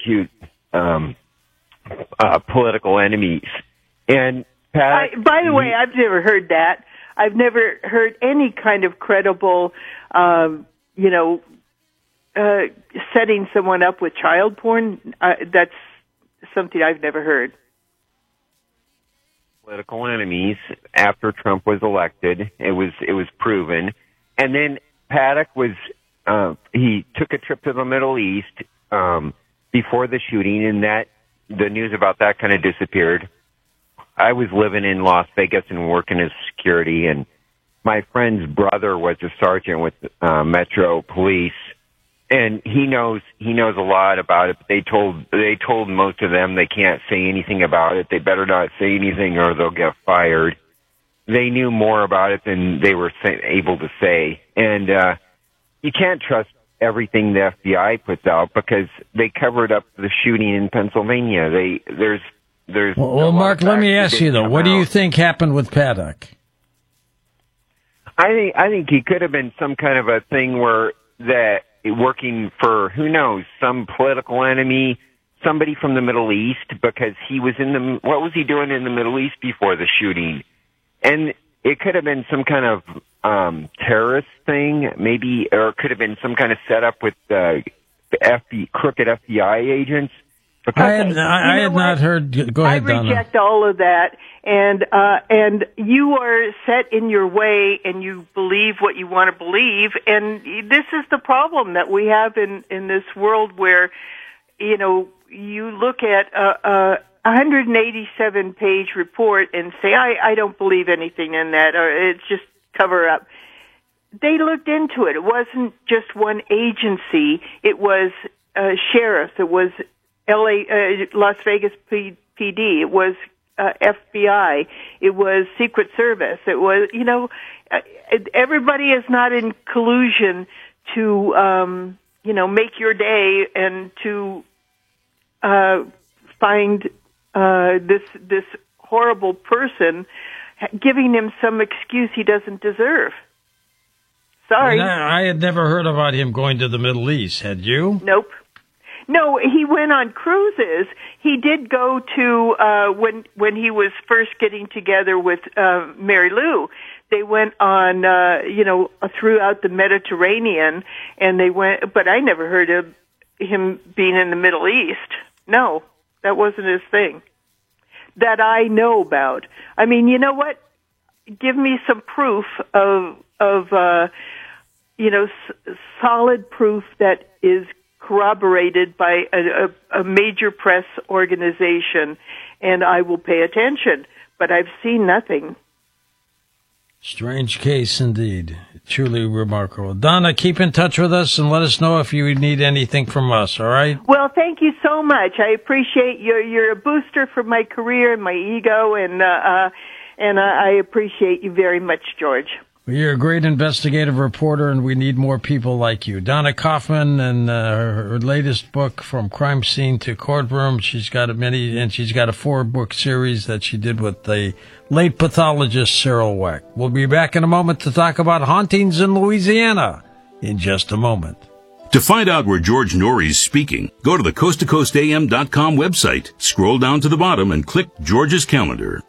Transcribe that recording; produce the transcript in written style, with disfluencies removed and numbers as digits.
persecute political enemies. And Pat, by the way, I've never heard that. I've never heard any kind of credible, setting someone up with child porn. That's something I've never heard. Political enemies after Trump was elected. It was proven. And then Paddock was he took a trip to the Middle East before the shooting, and that the news about that kind of disappeared. I was living in Las Vegas and working as security, and my friend's brother was a sergeant with Metro Police, and he knows a lot about it. But they told most of them they can't say anything about it. They better not say anything or they'll get fired. They knew more about it than they were able to say, and you can't trust everything the FBI puts out because they covered up the shooting in Pennsylvania. There's well, Mark, let me ask you though, what do you think happened with Paddock? I think he could have been some kind of a thing where that working for, who knows, some political enemy, somebody from the Middle East, because he was what was he doing in the Middle East before the shooting? And it could have been some kind of terrorist thing, maybe, or it could have been some kind of setup with crooked FBI agents. I had not heard. Go ahead, Donna. I reject all of that, and you are set in your way, and you believe what you want to believe, and this is the problem that we have in this world where, you look at a 187-page report and say, I don't believe anything in that, or it's just cover up. They looked into it. It wasn't just one agency. It was sheriffs. It was Las Vegas PD. It was FBI. It was Secret Service. It was, everybody is not in collusion to, make your day and to find this horrible person, giving him some excuse he doesn't deserve. Sorry. I had never heard about him going to the Middle East. Had you? Nope. No, he went on cruises. He did go to when he was first getting together with Mary Lou. They went on throughout the Mediterranean, and they went. But I never heard of him being in the Middle East. No, that wasn't his thing that I know about. I mean, you know what? Give me some proof of solid proof that is corroborated by a major press organization, and I will pay attention. But I've seen nothing. Strange case indeed. Truly remarkable. Donna, keep in touch with us and let us know if you need anything from us, all right? Well, thank you so much. I appreciate you're a booster for my career and my ego, and I appreciate you very much, George. You're a great investigative reporter, and we need more people like you. Donna Kaufman and her latest book, From Crime Scene to Courtroom. She's got a 4-book series that she did with the late pathologist Cyril Weck. We'll be back in a moment to talk about hauntings in Louisiana in just a moment. To find out where George Norrie's speaking, go to the coasttocoastam.com website, scroll down to the bottom, and click George's calendar.